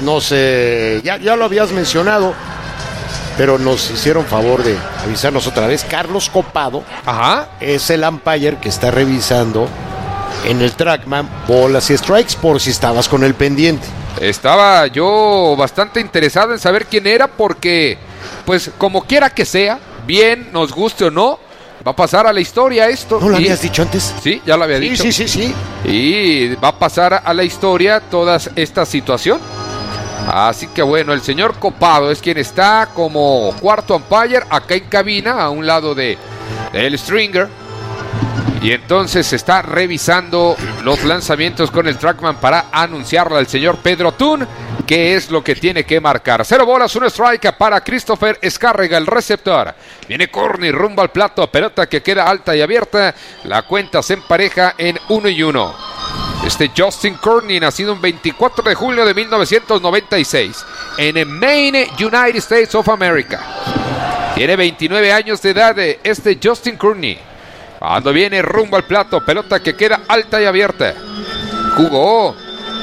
ya lo habías mencionado, pero nos hicieron favor de avisarnos otra vez. Carlos Copado es el umpire que está revisando en el TrackMan bolas y strikes, por si estabas con el pendiente. Estaba yo bastante interesado en saber quién era, porque, pues, como quiera que sea, bien, nos guste o no, va a pasar a la historia esto. ¿No lo habías dicho antes? Sí, ya lo había dicho. Sí. Y va a pasar a la historia toda esta situación. Así que bueno, el señor Copado es quien está como cuarto umpire acá en cabina, a un lado del stringer. Y entonces se está revisando los lanzamientos con el TrackMan para anunciarle al señor Pedro Tun qué es lo que tiene que marcar. 0 bolas, 1 strike para Christopher Escárrega, el receptor. Viene Courtney rumbo al plato, pelota que queda alta y abierta. La cuenta se empareja en 1-1. Justin Courtney, nacido el 24 de julio de 1996 en Maine, United States of America. Tiene 29 años de edad Justin Courtney. Cuando viene rumbo al plato, pelota que queda alta y abierta. Jugó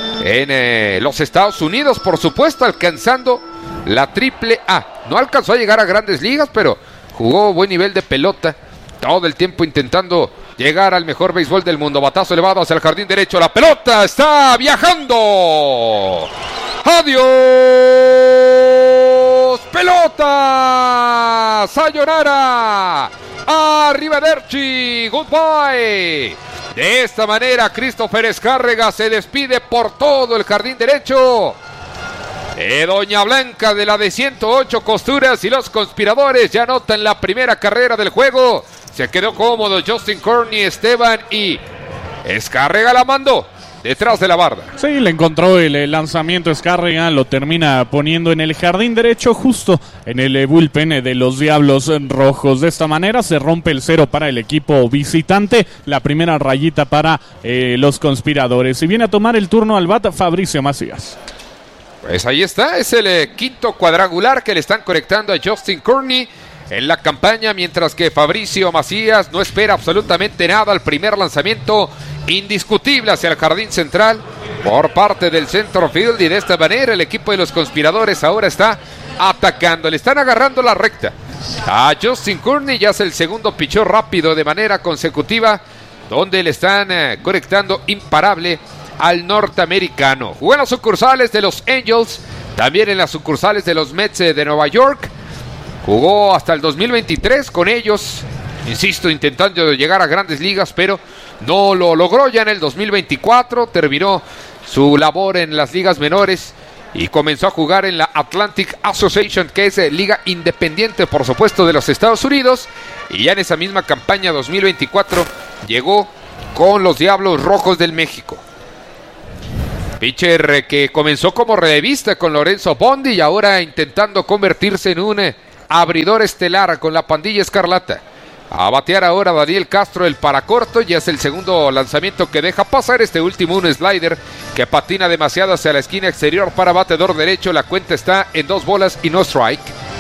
en los Estados Unidos, por supuesto, alcanzando la AAA. No alcanzó a llegar a grandes ligas, pero jugó buen nivel de pelota. Todo el tiempo intentando llegar al mejor béisbol del mundo. Batazo elevado hacia el jardín derecho. La pelota está viajando. ¡Adiós! ¡Pelota! ¡Sayonara! ¡Arrivederci! ¡Goodbye! De esta manera, Christopher Escárrega se despide por todo el jardín derecho. Doña Blanca de la de 108 costuras y los conspiradores ya anotan la primera carrera del juego. Se quedó cómodo Justin Courtney, Esteban, y Escárrega la mandó detrás de la barda. Sí, le encontró el lanzamiento Escárrega, lo termina poniendo en el jardín derecho, justo en el bullpen de los Diablos Rojos. De esta manera se rompe el 0 para el equipo visitante, la primera rayita para los conspiradores. Y viene a tomar el turno al bat Fabricio Macías. Pues ahí está, es el quinto cuadrangular que le están conectando a Justin Courtney en la campaña, mientras que Fabricio Macías no espera absolutamente nada al primer lanzamiento indiscutible hacia el jardín central por parte del center field, y de esta manera el equipo de los conspiradores ahora está atacando, le están agarrando la recta a Justin Courtney. Ya es el segundo picheo rápido de manera consecutiva donde le están conectando imparable al norteamericano. Jugó en las sucursales de los Angels, también en las sucursales de los Mets de Nueva York. Jugó hasta el 2023 con ellos, insisto, intentando llegar a grandes ligas, pero no lo logró. Ya en el 2024 terminó su labor en las ligas menores y comenzó a jugar en la Atlantic Association, que es liga independiente, por supuesto, de los Estados Unidos. Y ya en esa misma campaña 2024 llegó con los Diablos Rojos del México. Pitcher que comenzó como relevista con Lorenzo Bondi y ahora intentando convertirse en un abridor estelar con la pandilla escarlata. A batear ahora Daniel Castro, el paracorto, ya es el segundo lanzamiento que deja pasar. Este último un slider que patina demasiado hacia la esquina exterior para bateador derecho. La cuenta está en 2 bolas y no strike.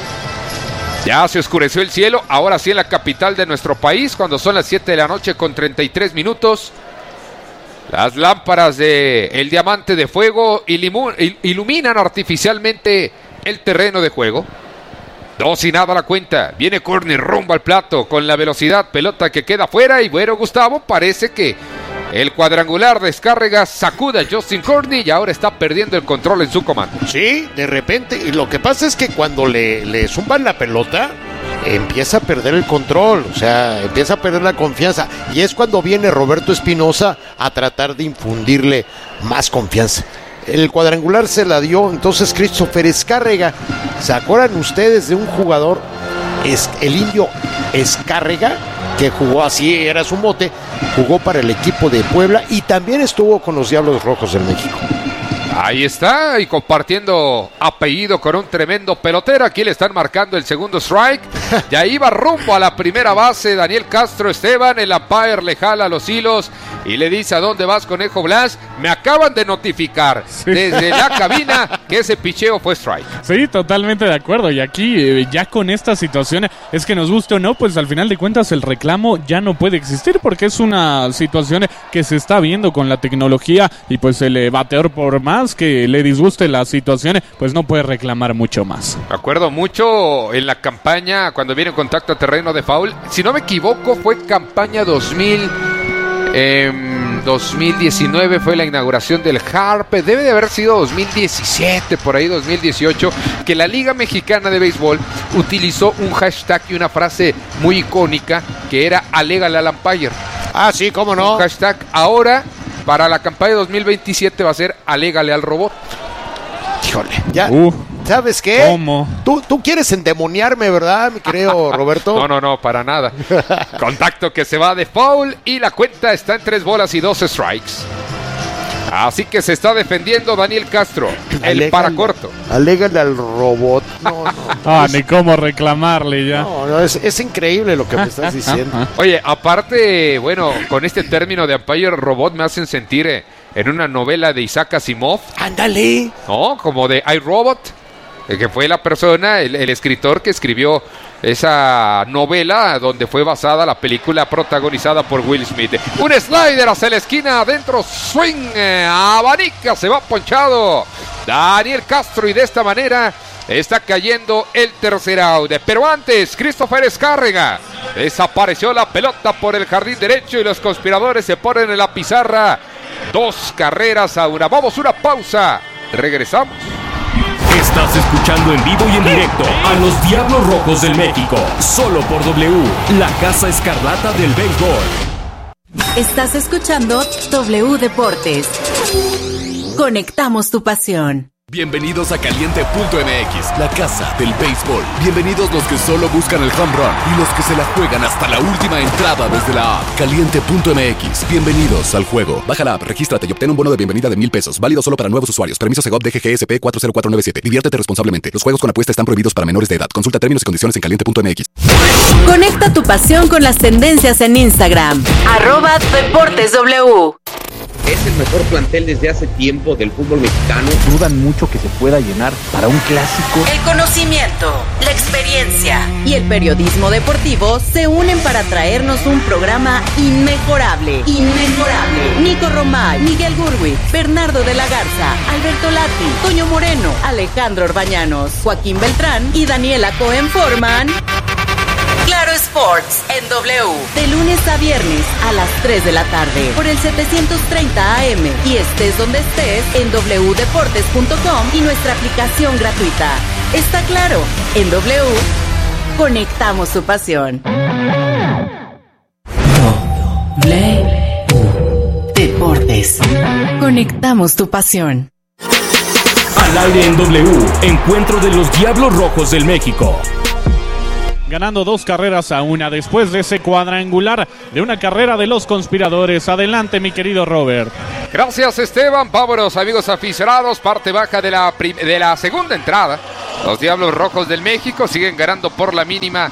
Ya se oscureció el cielo, ahora sí en la capital de nuestro país, cuando son las 7 de la noche con 33 minutos. Las lámparas de el diamante de fuego iluminan artificialmente el terreno de juego. 2-0 la cuenta. Viene Courtney rumbo al plato con la velocidad. Pelota que queda fuera. Y bueno, Gustavo, parece que el cuadrangular descarga sacuda a Justin Courtney y ahora está perdiendo el control en su comando. Sí, de repente. Y lo que pasa es que cuando le zumban la pelota, empieza a perder el control, o sea, empieza a perder la confianza, y es cuando viene Roberto Espinosa a tratar de infundirle más confianza. El cuadrangular se la dio entonces Christopher Escárrega. ¿Se acuerdan ustedes de un jugador, el indio Escárrega, que jugó así, era su mote, jugó para el equipo de Puebla y también estuvo con los Diablos Rojos del México? Ahí está, y compartiendo apellido con un tremendo pelotero. Aquí le están marcando el segundo strike. Y ahí va rumbo a la primera base Daniel Castro Esteban. El umpire le jala los hilos y le dice: ¿a dónde vas, Conejo Blas? Me acaban de notificar desde la cabina que ese picheo fue strike. Sí, totalmente de acuerdo. Y aquí ya con esta situación, es que nos guste o no, pues al final de cuentas el reclamo ya no puede existir, porque es una situación que se está viendo con la tecnología, y pues el bateador, por más que le disguste la situación, pues no puede reclamar mucho más. Me acuerdo mucho en la campaña cuando viene en contacto a terreno de foul. Si no me equivoco, fue campaña 2019 fue la inauguración del Harpe. Debe de haber sido 2017, por ahí 2018, que la Liga Mexicana de Béisbol utilizó un hashtag y una frase muy icónica que era "alégale al umpire". Ah, sí, cómo no. Un hashtag. Ahora, para la campaña 2027 va a ser "alégale al robot". Híjole, ya. ¿Sabes qué? ¿Cómo? Tú quieres endemoniarme, ¿verdad, mi querido Roberto? No, para nada. Contacto que se va de foul y la cuenta está en 3 bolas y 2 strikes. Así que se está defendiendo Daniel Castro, el paracorto. Alégale al robot. No. Ni cómo reclamarle ya. No, es increíble lo que me estás diciendo. Oye, aparte, bueno, con este término de umpire robot me hacen sentir en una novela de Isaac Asimov. ¡Ándale! No, como de iRobot, que fue la persona, el escritor que escribió esa novela donde fue basada la película protagonizada por Will Smith. Un slider hacia la esquina, adentro, swing, abanica, se va ponchado Daniel Castro, y de esta manera está cayendo el tercer out. Pero antes, Christopher Escárrega, desapareció la pelota por el jardín derecho y los conspiradores se ponen en la pizarra 2 carreras a 1. Vamos, una pausa, regresamos. Estás escuchando en vivo y en directo a los Diablos Rojos del México, solo por W, la Casa Escarlata del Béisbol. Estás escuchando W Deportes. Conectamos tu pasión. Bienvenidos a Caliente.mx, la casa del béisbol. Bienvenidos los que solo buscan el home run y los que se la juegan hasta la última entrada desde la app. Caliente.mx, bienvenidos al juego. Baja la app, regístrate y obtén un bono de bienvenida de $1,000. Válido solo para nuevos usuarios. Permiso Segov DGGSP 40497. Diviértete responsablemente. Los juegos con apuesta están prohibidos para menores de edad. Consulta términos y condiciones en Caliente.mx. Conecta tu pasión con las tendencias en Instagram. @DeportesW. Es el mejor plantel desde hace tiempo del fútbol mexicano. Dudan mucho que se pueda llenar para un clásico. El conocimiento, la experiencia y el periodismo deportivo se unen para traernos un programa inmejorable. Nico Romay, Miguel Gurwitz, Bernardo de la Garza, Alberto Lati, Toño Moreno, Alejandro Orbañanos, Joaquín Beltrán y Daniela Cohen forman Claro Sports en W, de lunes a viernes a las 3 de la tarde por el 730 AM, y estés donde estés en wdeportes.com y nuestra aplicación gratuita. Está claro, en W conectamos tu pasión. W Deportes, conectamos tu pasión. A Al aire en W, encuentro de los Diablos Rojos del México. Ganando 2-1 después de ese cuadrangular de una carrera de los conspiradores. Adelante, mi querido Robert. Gracias, Esteban. Vámonos, amigos aficionados. Parte baja de la segunda entrada. Los Diablos Rojos del México siguen ganando por la mínima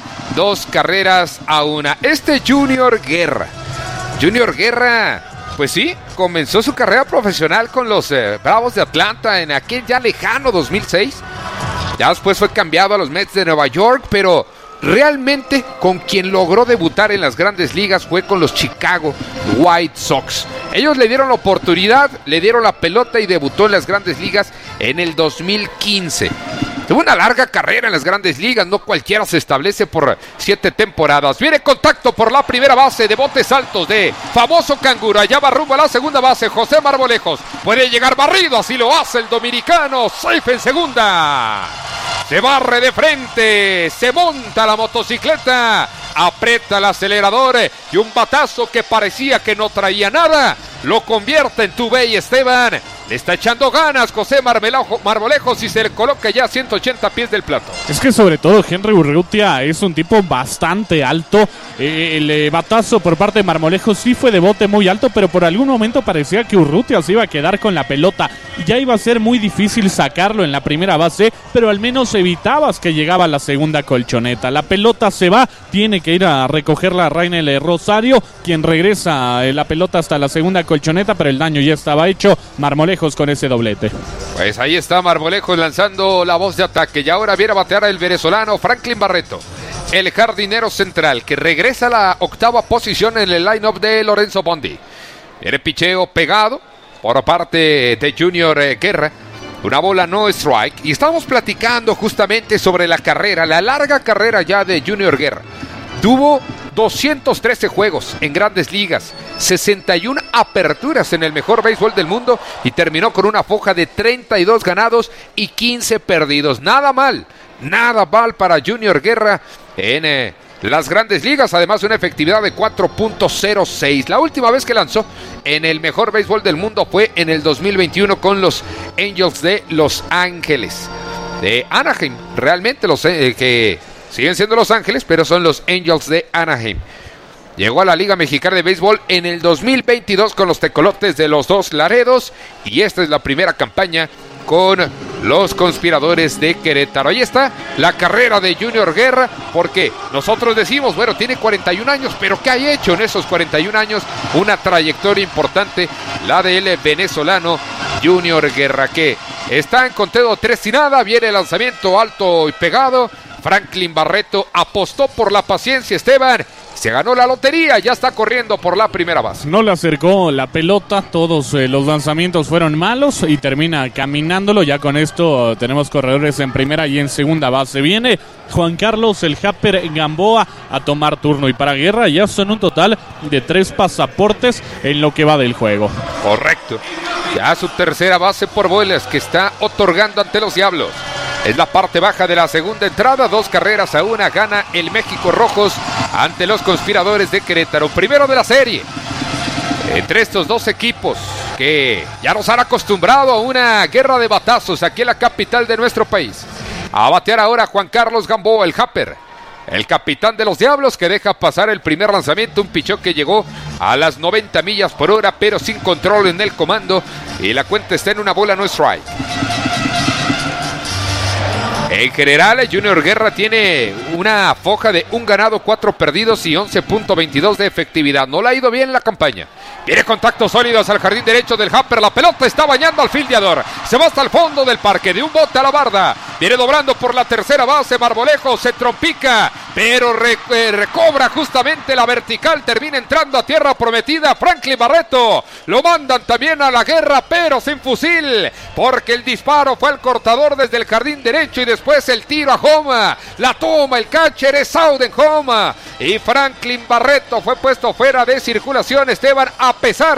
2-1. Junior Guerra. Junior Guerra, pues sí, comenzó su carrera profesional con los Bravos de Atlanta en aquel ya lejano 2006. Ya después fue cambiado a los Mets de Nueva York, pero realmente con quien logró debutar en las grandes ligas fue con los Chicago White Sox. Ellos le dieron la oportunidad, le dieron la pelota y debutó en las grandes ligas en el 2015. Tuvo una larga carrera en las grandes ligas, no cualquiera se establece por 7 temporadas. Viene contacto por la primera base de botes altos de famoso canguro. Allá va rumbo a la segunda base José Marmolejos. Puede llegar barrido, así lo hace el dominicano. Safe en segunda. Se barre de frente, se monta la motocicleta, aprieta el acelerador y un batazo que parecía que no traía nada, lo convierte en two-bay. Esteban le está echando ganas José Marmolejos y se le coloca ya a 180 pies del plato. Es que sobre todo Henry Urrutia es un tipo bastante alto. El batazo por parte de Marmolejos sí fue de bote muy alto, pero por algún momento parecía que Urrutia se iba a quedar con la pelota. Ya iba a ser muy difícil sacarlo en la primera base, pero al menos evitabas que llegaba a la segunda colchoneta. La pelota se va, tiene que ir a recogerla Rainel Rosario, quien regresa la pelota hasta la segunda colchoneta, pero el daño ya estaba hecho. Marmolejos con ese doblete. Pues ahí está Marmolejos lanzando la voz de ataque, y ahora viene a batear el venezolano Franklin Barreto, el jardinero central, que regresa a la octava posición en el line-up de Lorenzo Bondi. Viene picheo pegado por parte de Junior Guerra. Una bola no strike. Y estamos platicando justamente sobre la carrera, la larga carrera ya de Junior Guerra. Tuvo 213 juegos en grandes ligas, 61 aperturas en el mejor béisbol del mundo y terminó con una foja de 32 ganados y 15 perdidos. Nada mal para Junior Guerra en las grandes ligas, además de una efectividad de 4.06. La última vez que lanzó en el mejor béisbol del mundo fue en el 2021 con los Angels de Los Ángeles, de Anaheim, realmente los que siguen siendo Los Ángeles, pero son los Angels de Anaheim. Llegó a la Liga Mexicana de Béisbol en el 2022 con los Tecolotes de los Dos Laredos, y esta es la primera campaña con los Conspiradores de Querétaro. Ahí está la carrera de Junior Guerra, porque nosotros decimos, bueno, tiene 41 años, pero ¿qué ha hecho en esos 41 años? Una trayectoria importante, la del venezolano Junior Guerra, que está en conteo 3-0. Viene el lanzamiento alto y pegado. Franklin Barreto apostó por la paciencia, Esteban. Se ganó la lotería, ya está corriendo por la primera base. No le acercó la pelota, todos los lanzamientos fueron malos y termina caminándolo. Ya con esto tenemos corredores en primera y en segunda base. Viene Juan Carlos el Happer Gamboa a tomar turno, y para Guerra ya son un total de 3 pasaportes en lo que va del juego. Correcto. Ya su tercera base por bolas que está otorgando ante los Diablos. Es la parte baja de la segunda entrada, 2-1, gana el México Rojos ante los Conspiradores de Querétaro. Primero de la serie entre estos dos equipos que ya nos han acostumbrado a una guerra de batazos aquí en la capital de nuestro país. A batear ahora Juan Carlos Gamboa, el Happer, el capitán de los Diablos, que deja pasar el primer lanzamiento, un pichón que llegó a las 90 millas por hora, pero sin control en el comando, y la cuenta está en una bola no strike. En general, Junior Guerra tiene una foja de 1 ganado, 4 perdidos y 11.22 de efectividad. No le ha ido bien la campaña. Viene contactos sólidos al jardín derecho del Happer. La pelota está bañando al fildeador. Se va hasta el fondo del parque, de un bote a la barda. Viene doblando por la tercera base. Marmolejos se trompica, pero recobra justamente la vertical. Termina entrando a tierra prometida. Franklin Barreto lo mandan también a la guerra, pero sin fusil, porque el disparo fue al cortador desde el jardín derecho y después el tiro a home. La toma el catcher, es out en home, y Franklin Barreto fue puesto fuera de circulación, Esteban, a pesar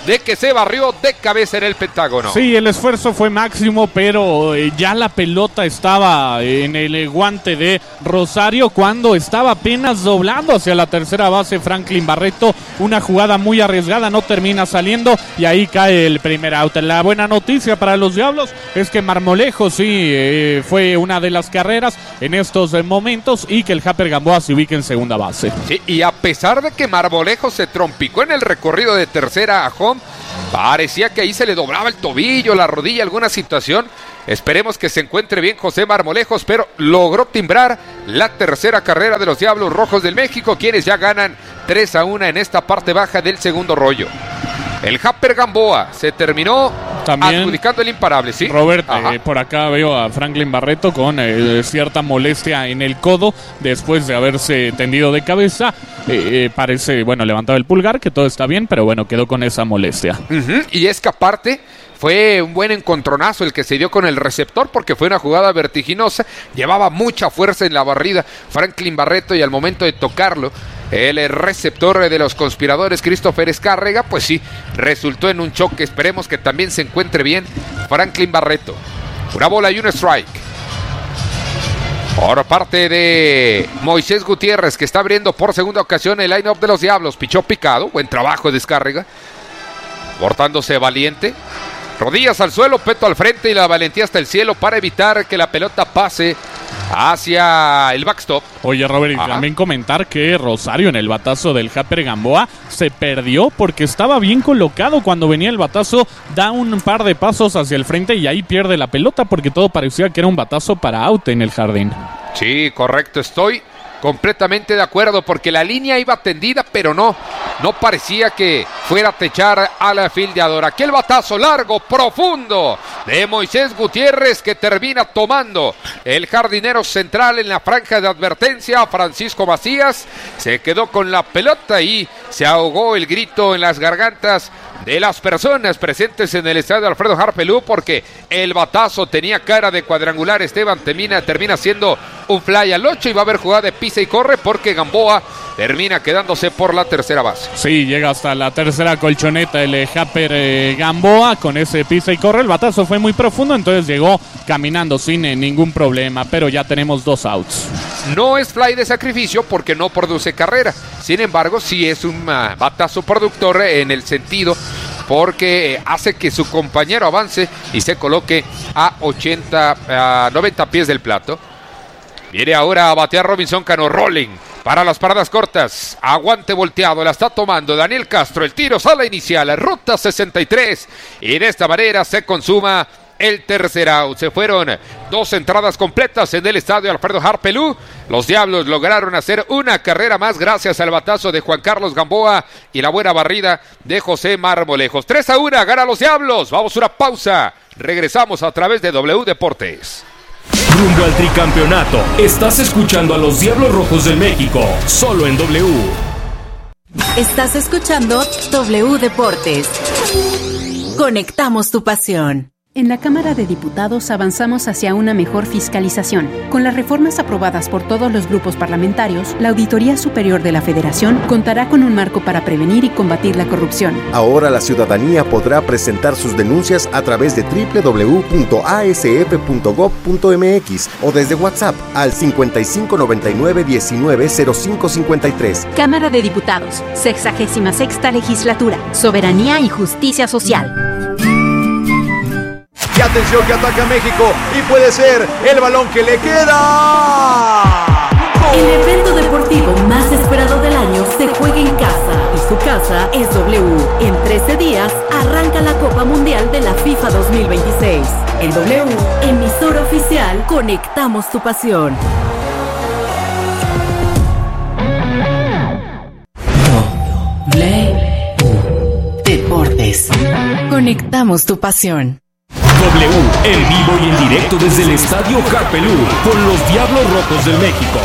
de que se barrió de cabeza en el Pentágono. Sí, el esfuerzo fue máximo, pero ya la pelota estaba en el guante de Rosario cuando estaba apenas doblando hacia la tercera base Franklin Barreto. Una jugada muy arriesgada, no termina saliendo y ahí cae el primer out. La buena noticia para los Diablos es que Marmolejo sí fue una de las carreras en estos momentos y que el Happer Gamboa se ubique en segunda base. Sí, y a pesar de que Marmolejo se trompicó en el recorrido de tercera a home, parecía que ahí se le doblaba el tobillo, la rodilla, alguna situación. Esperemos que se encuentre bien José Marmolejos, pero logró timbrar la tercera carrera de los Diablos Rojos del México, quienes ya ganan 3-1 en esta parte baja del segundo rollo. El Happer Gamboa se terminó también adjudicando el imparable, ¿sí? Robert, por acá veo a Franklin Barreto con cierta molestia en el codo después de haberse tendido de cabeza. Parece, levantaba el pulgar, que todo está bien, pero quedó con esa molestia. Y es que aparte fue un buen encontronazo el que se dio con el receptor, porque fue una jugada vertiginosa, llevaba mucha fuerza en la barrida Franklin Barreto, y al momento de tocarlo, el receptor de los conspiradores, Christopher Escárrega, pues sí, resultó en un choque. Esperemos que también se encuentre bien Franklin Barreto. Una bola y un strike. Por parte de Moisés Gutiérrez, que está abriendo por segunda ocasión el line-up de los Diablos. Pichó picado, buen trabajo de Escárrega, portándose valiente. Rodillas al suelo, peto al frente y la valentía hasta el cielo para evitar que la pelota pase hacia el backstop. Oye, Robert, y también comentar que Rosario en el batazo del Happer Gamboa se perdió porque estaba bien colocado. Cuando venía el batazo, da un par de pasos hacia el frente y ahí pierde la pelota porque todo parecía que era un batazo para out en el jardín. Sí, correcto, estoy completamente de acuerdo, porque la línea iba tendida, pero no parecía que fuera a techar a la fildeadora. Aquel batazo largo, profundo de Moisés Gutiérrez, que termina tomando el jardinero central en la franja de advertencia. Francisco Macías se quedó con la pelota y se ahogó el grito en las gargantas de las personas presentes en el estadio Alfredo Harpelú, porque el batazo tenía cara de cuadrangular. Esteban termina siendo un fly al 8 y va a haber jugada de pisa y corre, porque Gamboa termina quedándose por la tercera base. Sí, llega hasta la tercera colchoneta el Happer Gamboa con ese pisa y corre. El batazo fue muy profundo, entonces llegó caminando sin ningún problema, pero ya tenemos 2 outs. No es fly de sacrificio porque no produce carrera. Sin embargo, sí es un batazo productor en el sentido porque hace que su compañero avance y se coloque a 90 pies del plato. Viene ahora a batear Robinson Cano. Rolling para las paradas cortas. Aguante volteado, la está tomando Daniel Castro. El tiro sale inicial, ruta 63. Y de esta manera se consuma el tercer out. Se fueron 2 entradas completas en el estadio Alfredo Harpelú. Los Diablos lograron hacer una carrera más gracias al batazo de Juan Carlos Gamboa y la buena barrida de José Marmolejos. 3-1, gana los Diablos. Vamos a una pausa. Regresamos a través de W Deportes. Rumbo al tricampeonato. Estás escuchando a los Diablos Rojos del México, solo en W. Estás escuchando W Deportes. Conectamos tu pasión. En la Cámara de Diputados avanzamos hacia una mejor fiscalización. Con las reformas aprobadas por todos los grupos parlamentarios, la Auditoría Superior de la Federación contará con un marco para prevenir y combatir la corrupción. Ahora la ciudadanía podrá presentar sus denuncias a través de www.asf.gov.mx o desde WhatsApp al 5599-190553. Cámara de Diputados, 66ª Legislatura, Soberanía y Justicia Social. Y atención que ataca México y puede ser el balón que le queda. El evento deportivo más esperado del año se juega en casa y su casa es W. En 13 días arranca la Copa Mundial de la FIFA 2026. En W, emisora oficial, conectamos tu pasión. W Deportes. Conectamos tu pasión. W, en vivo y en directo desde el estadio Harpelú, con los Diablos Rojos del México.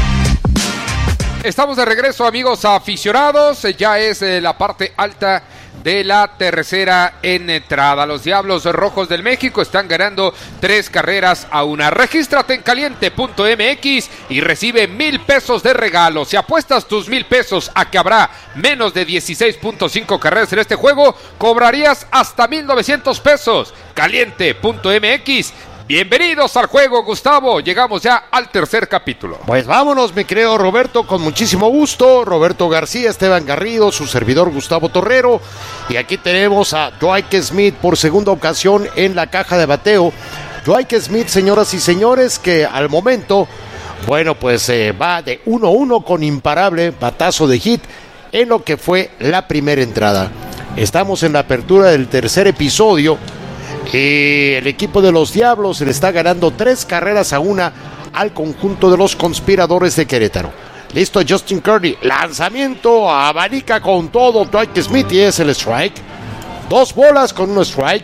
Estamos de regreso, amigos aficionados. Ya es la parte alta de la tercera entrada. Los Diablos Rojos del México están ganando 3-1. Regístrate en caliente.mx y recibe 1,000 pesos de regalo. Si apuestas tus 1,000 pesos a que habrá menos de 16.5 carreras en este juego, cobrarías hasta 1,900 pesos. Caliente.mx. Bienvenidos al juego, Gustavo. Llegamos ya al tercer capítulo. Pues vámonos, mi querido Roberto, con muchísimo gusto. Roberto García, Esteban Garrido, su servidor Gustavo Torrero. Y aquí tenemos a Dwight Smith por segunda ocasión en la caja de bateo. Dwight Smith, señoras y señores, que al momento, bueno, pues va de 1-1 con imparable batazo de hit en lo que fue la primera entrada. Estamos en la apertura del tercer episodio. El equipo de los Diablos le está ganando 3-1 al conjunto de los conspiradores de Querétaro. Listo Justin Kearney, lanzamiento, abanica con todo Dwight Smith y es el strike. 2 bolas con un strike.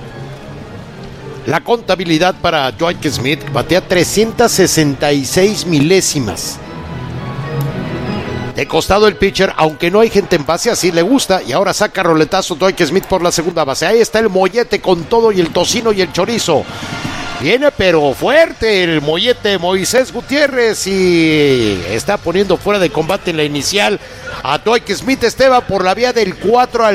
La contabilidad para Dwight Smith, batea 366 milésimas. De costado el pitcher, aunque no hay gente en base, así le gusta. Y ahora saca roletazo Dwight Smith por la segunda base. Ahí está el mollete con todo y el tocino y el chorizo. Viene pero fuerte el mollete Moisés Gutiérrez y está poniendo fuera de combate en la inicial a Dwight Smith. Esteban por la vía del 4 al